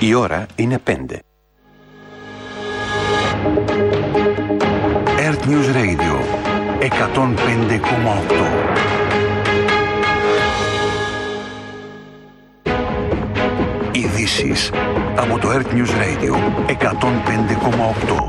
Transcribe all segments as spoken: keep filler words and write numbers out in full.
Η ώρα είναι πέντε. Earth News Radio εκατόν πέντε κόμμα οκτώ. Ειδήσεις από το Earth News Radio εκατόν πέντε κόμμα οκτώ.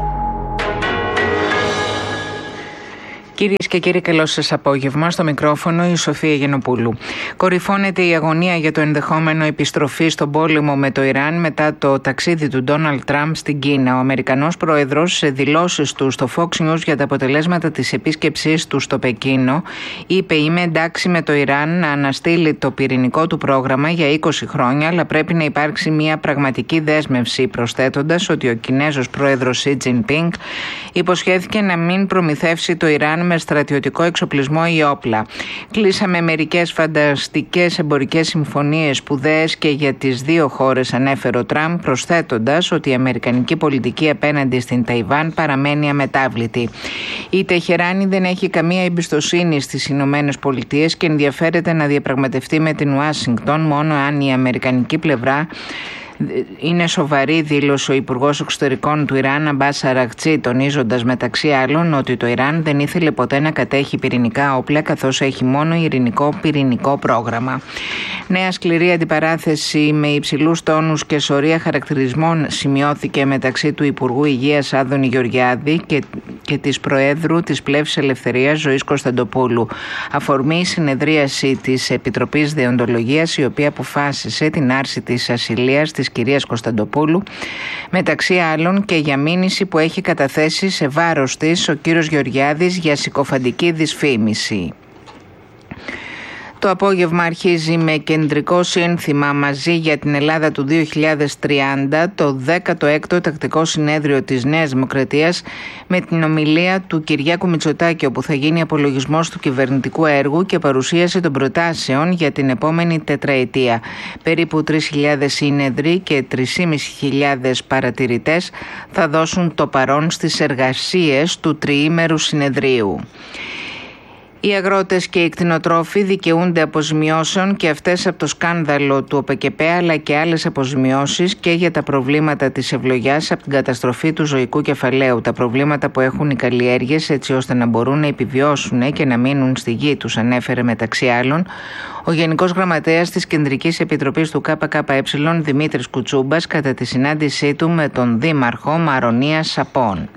Κυρίες και κύριοι, καλό σας απόγευμα. Στο μικρόφωνο η Σοφία Γενοπούλου. Κορυφώνεται η αγωνία για το ενδεχόμενο επιστροφή στον πόλεμο με το Ιράν μετά το ταξίδι του Ντόναλντ Τραμπ στην Κίνα. Ο Αμερικανός πρόεδρος, σε δηλώσεις του στο Fox News για τα αποτελέσματα της επίσκεψής του στο Πεκίνο, είπε: «Είμαι εντάξει με το Ιράν να αναστείλει το πυρηνικό του πρόγραμμα για είκοσι χρόνια, αλλά πρέπει να υπάρξει μια πραγματική δέσμευση», προσθέτοντας ότι ο Κινέζος πρόεδρος Σι Τζινπίνγκ υποσχέθηκε να μην προμηθεύσει το Ιράν με στρατιωτικό εξοπλισμό ή όπλα. «Κλείσαμε μερικές φανταστικές εμπορικές συμφωνίες σπουδαίες και για τις δύο χώρες», ανέφερε ο Τραμπ, προσθέτοντας ότι η αμερικανική πολιτική απέναντι στην Ταϊβάν παραμένει αμετάβλητη. Η Τεχεράνη δεν έχει καμία εμπιστοσύνη στις Ηνωμένες Πολιτείες και ενδιαφέρεται να διαπραγματευτεί με την Ουάσιγκτον μόνο αν η αμερικανική πλευρά είναι σοβαρή, δήλωσε ο Υπουργός Εξωτερικών του Ιράν Αμπάς Αραγτσί, τονίζοντας μεταξύ άλλων ότι το Ιράν δεν ήθελε ποτέ να κατέχει πυρηνικά όπλα, καθώς έχει μόνο ειρηνικό πυρηνικό πρόγραμμα. Νέα σκληρή αντιπαράθεση με υψηλούς τόνους και σωρία χαρακτηρισμών σημειώθηκε μεταξύ του Υπουργού Υγείας Άδωνη Γεωργιάδη και, και της Προέδρου της Πλεύσης Ελευθερίας Ζωής Κωνσταντοπούλου. Αφορμή η συνεδρίαση της Επιτροπής Δεοντολογίας, η οποία αποφάσισε την άρση της ασυλίας της κυρίας Κωνσταντοπούλου, μεταξύ άλλων και για μήνυση που έχει καταθέσει σε βάρος της ο κύριος Γεωργιάδης για συκοφαντική δυσφήμιση. Το απόγευμα αρχίζει με κεντρικό σύνθημα «Μαζί για την Ελλάδα του δύο χιλιάδες τριάντα» το δέκατο έκτο τακτικό συνέδριο της Νέας Δημοκρατίας, με την ομιλία του Κυριάκου Μητσοτάκη, όπου θα γίνει απολογισμός του κυβερνητικού έργου και παρουσίαση των προτάσεων για την επόμενη τετραετία. Περίπου τρεις χιλιάδες σύνεδροι και τρεις χιλιάδες πεντακόσιοι παρατηρητές θα δώσουν το παρόν στις εργασίες του τριήμερου συνεδρίου. Οι αγρότες και οι κτηνοτρόφοι δικαιούνται αποζημιώσεων και αυτές από το σκάνδαλο του ΟΠΕΚΕΠΕ, αλλά και άλλες αποζημιώσεις και για τα προβλήματα της ευλογιάς από την καταστροφή του ζωικού κεφαλαίου, τα προβλήματα που έχουν οι καλλιέργειες έτσι ώστε να μπορούν να επιβιώσουν και να μείνουν στη γη τους, ανέφερε μεταξύ άλλων ο Γενικός Γραμματέας της Κεντρικής Επιτροπής του ΚΚΕ Δημήτρης Κουτσούμπας κατά τη συνάντησή του με τον Δήμαρχο Μαρονία Σαπών.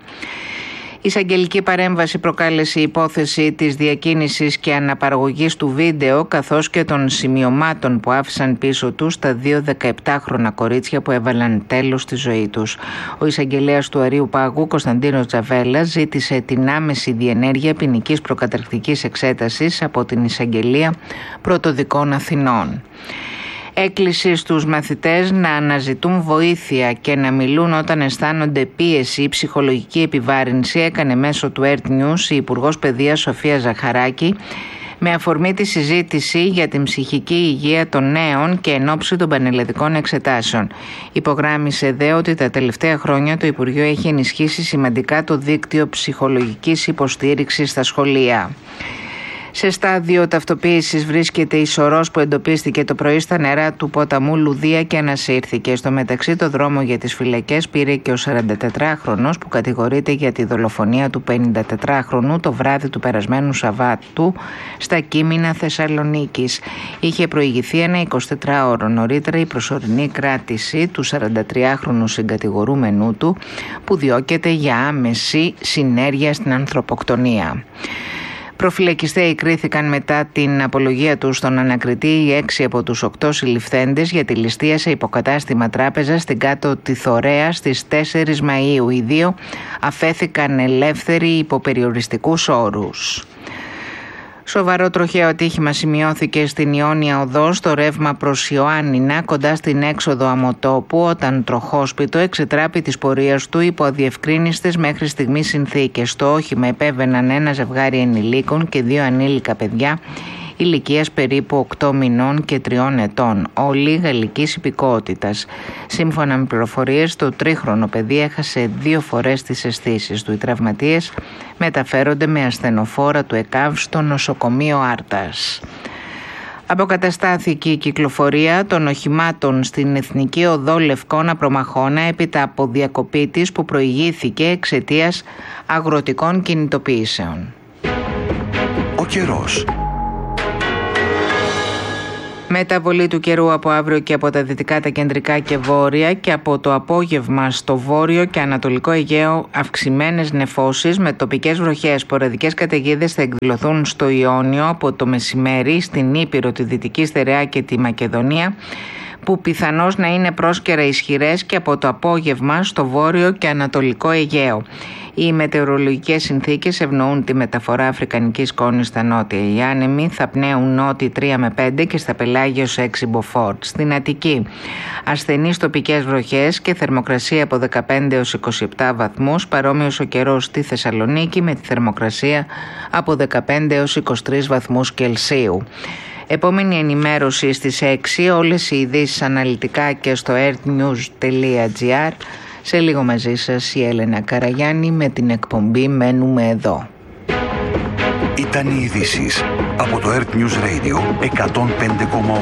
Η εισαγγελική παρέμβαση προκάλεσε η υπόθεση της διακίνησης και αναπαραγωγής του βίντεο, καθώς και των σημειωμάτων που άφησαν πίσω τους τα δύο δεκαεπτάχρονα κορίτσια που έβαλαν τέλος στη ζωή τους. Ο εισαγγελέας του Αρείου Πάγου, Κωνσταντίνος Τζαβέλας, ζήτησε την άμεση διενέργεια ποινικής προκαταρκτικής εξέτασης από την Εισαγγελία Πρωτοδικών Αθηνών. Έκκληση στους μαθητές να αναζητούν βοήθεια και να μιλούν όταν αισθάνονται πίεση ή ψυχολογική επιβάρυνση έκανε μέσω του Earth News η Υπουργός Παιδείας Σοφία Ζαχαράκη, με αφορμή τη συζήτηση για την ψυχική υγεία των νέων και εν ώψη των πανελλαδικών εξετάσεων. Υπογράμμισε δε ότι τα τελευταία χρόνια το Υπουργείο έχει ενισχύσει σημαντικά το δίκτυο ψυχολογικής υποστήριξης στα σχολεία. Σε στάδιο ταυτοποίησης βρίσκεται η σωρός που εντοπίστηκε το πρωί στα νερά του ποταμού Λουδία και ανασύρθηκε. Στο μεταξύ, το δρόμο για τις φυλακές πήρε και ο σαραντατετράχρονος που κατηγορείται για τη δολοφονία του πενηντατετράχρονου το βράδυ του περασμένου Σαββάτου στα Κείμηνα Θεσσαλονίκης. Είχε προηγηθεί ένα εικοσιτετράωρο νωρίτερα η προσωρινή κράτηση του σαραντατριάχρονου συγκατηγορούμενου του, που διώκεται για άμεση συνέργεια στην ανθρωποκτονία. Προφυλακιστέοι κρίθηκαν μετά την απολογία τους στον ανακριτή οι έξι από τους οκτώ συλληφθέντες για τη ληστεία σε υποκατάστημα τράπεζα στην Κάτω Τιθωρέα στις τέσσερις Μαΐου. Οι δύο αφέθηκαν ελεύθεροι υπό περιοριστικούς όρους. Σοβαρό τροχαίο ατύχημα σημειώθηκε στην Ιόνια Οδό στο ρεύμα προς Ιωάννινα κοντά στην έξοδο Αμοτόπου, όταν τροχόσπιτο εξετράπη της πορείας του υπό αδιευκρίνιστες μέχρι στιγμής συνθήκες. Στο όχημα επέβαιναν ένα ζευγάρι ενηλίκων και δύο ανήλικα παιδιά ηλικίας περίπου οκτώ μηνών και τριών ετών, όλοι γαλλικής υπηκότητας. Σύμφωνα με πληροφορίες, το τρίχρονο παιδί έχασε δύο φορές τις αισθήσεις του. Οι τραυματίες μεταφέρονται με ασθενοφόρα του ΕΚΑΒ στο νοσοκομείο Άρτας. Αποκαταστάθηκε η κυκλοφορία των οχημάτων στην Εθνική Οδό Λευκώνα Προμαχώνα έπειτα από διακοπή της που προηγήθηκε εξαιτίας αγροτικών κινητοποιήσεων. Ο καιρός. Μεταβολή του καιρού από αύριο και από τα δυτικά, τα κεντρικά και βόρεια και από το απόγευμα στο βόρειο και ανατολικό Αιγαίο αυξημένες νεφώσεις με τοπικές βροχές. Σποραδικές καταιγίδες θα εκδηλωθούν στο Ιόνιο από το μεσημέρι, στην Ήπειρο, τη Δυτική Στερεά και τη Μακεδονία, που πιθανώς να είναι πρόσκαιρα ισχυρές, και από το απόγευμα στο βόρειο και ανατολικό Αιγαίο. Οι μετεωρολογικές συνθήκες ευνοούν τη μεταφορά αφρικανικής σκόνης στα νότια. Οι άνεμοι θα πνέουν νότιοι τρία με πέντε και στα πελάγια ως έξι μποφόρ. Στην Αττική, ασθενείς τοπικές βροχές και θερμοκρασία από δεκαπέντε έως είκοσι επτά βαθμούς. Παρόμοιος ο καιρός στη Θεσσαλονίκη με τη θερμοκρασία από δεκαπέντε έως είκοσι τρεις βαθμούς Κελσίου. Επόμενη ενημέρωση στις έξι, όλες οι ειδήσεις αναλυτικά και στο earthnews τελεία gr. Σε λίγο μαζί σας η Έλενα Καραγιάννη με την εκπομπή «Μένουμε εδώ». Ήταν οι ειδήσεις από το Earth News Radio εκατόν πέντε κόμμα οκτώ.